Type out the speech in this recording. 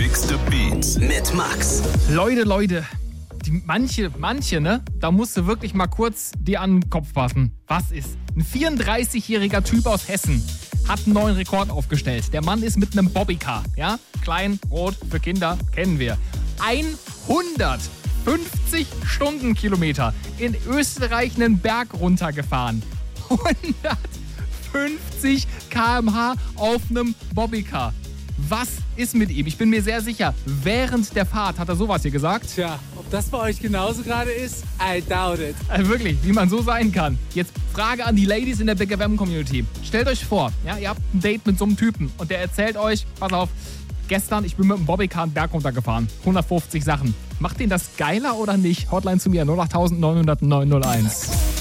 Fixed Beats mit Max. Leute, manche, ne? Da musst du wirklich mal kurz dir an den Kopf fassen. Was ist? Ein 34-jähriger Typ aus Hessen hat einen neuen Rekord aufgestellt. Der Mann ist mit einem Bobbycar, ja? Klein, rot, für Kinder, kennen wir. 150 Stundenkilometer in Österreich einen Berg runtergefahren. 150 km/h auf einem Bobbycar. Was ist mit ihm? Ich bin mir sehr sicher, während der Fahrt hat er sowas hier gesagt. Tja, ob das bei euch genauso gerade ist? I doubt it. Also wirklich, wie man so sein kann. Jetzt Frage an die Ladies in der Big FM Community. Stellt euch vor, ja, ihr habt ein Date mit so einem Typen und der erzählt euch, pass auf, gestern, ich bin mit dem Bobbycar einen Berg runtergefahren. 150 Sachen. Macht den das geiler oder nicht? Hotline zu mir 08900 901.